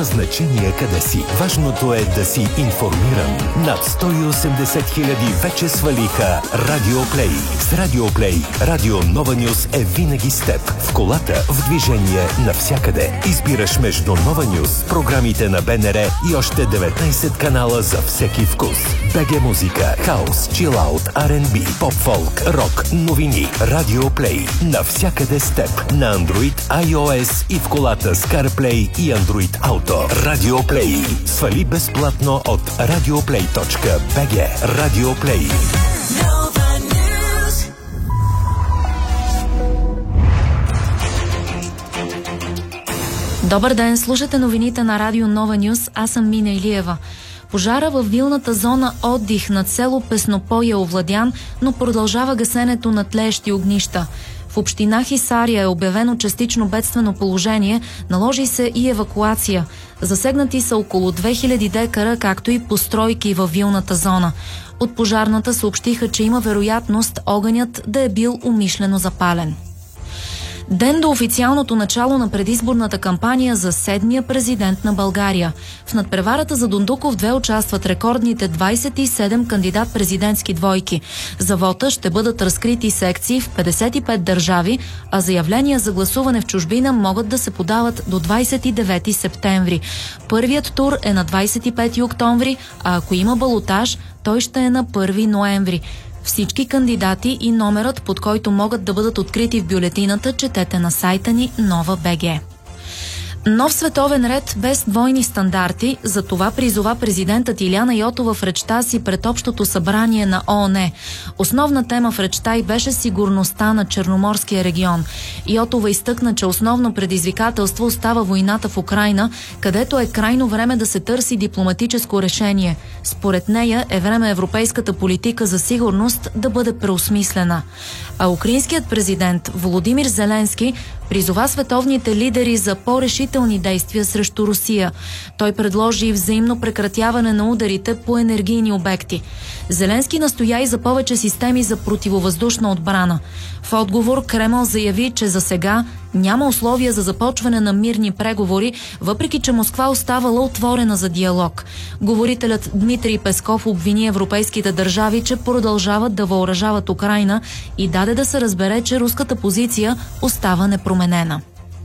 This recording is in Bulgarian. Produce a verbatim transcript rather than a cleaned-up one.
Няма значение къде си. Важното е да си информиран. Над сто и осемдесет хиляди вече свалиха Радио Плей. С Радио Плей, Радио Нова Нюс е винаги с теб. В колата, в движение, навсякъде. Избираш между Нова Нюс, програмите на БНР и още деветнайсет канала за всеки вкус. БГ музика, хаус, чилаут, Ар енд Би, поп-фолк, рок, новини. Радио Плей. Навсякъде с теб. На Android, iOS и в колата с CarPlay и Android Auto. Радио Плей. Свали безплатно от радиоплей точка би джи. Радио Плей. Добър ден, слушате новините на Радио Нова Нюс. Аз съм Мина Илиева. Пожара във вилната зона отдих над село Песнопой е овладян, но продължава гасенето на тлеещи огнища. В община Хисария е обявено частично бедствено положение, наложи се и евакуация. Засегнати са около две хиляди декара, както и постройки във вилната зона. От пожарната съобщиха, че има вероятност огънят да е бил умишлено запален. Ден до официалното начало на предизборната кампания за седмия президент на България. В надпреварата за Дондуков две участват рекордните двайсет и седем кандидат-президентски двойки. За вота ще бъдат разкрити секции в петдесет и пет държави, а заявления за гласуване в чужбина могат да се подават до двайсет и девети септември. Първият тур е на двайсет и пети октомври, а ако има балотаж, той ще е на първи ноември. Всички кандидати и номерът, под който могат да бъдат открити в бюлетината, четете на сайта ни Нова БГ. Нов световен ред без двойни стандарти, за това призова президентът Илияна Йотова в речта си пред Общото събрание на ООН. Основна тема в речта й беше сигурността на Черноморския регион. Йотова изтъкна, че основно предизвикателство остава войната в Украйна, където е крайно време да се търси дипломатическо решение. Според нея е време европейската политика за сигурност да бъде преосмислена. А украинският президент Володимир Зеленски призова световните лидери за по-решителни действия срещу Русия. Той предложи взаимно прекратяване на ударите по енергийни обекти. Зеленски настоя и за повече системи за противовъздушна отбрана. В отговор Кремъл заяви, че за сега няма условия за започване на мирни преговори, въпреки че Москва оставала отворена за диалог. Говорителят Дмитрий Песков обвини европейските държави, че продължават да въоръжават Украйна и даде да се разбере, че руската позиция остава непроменена.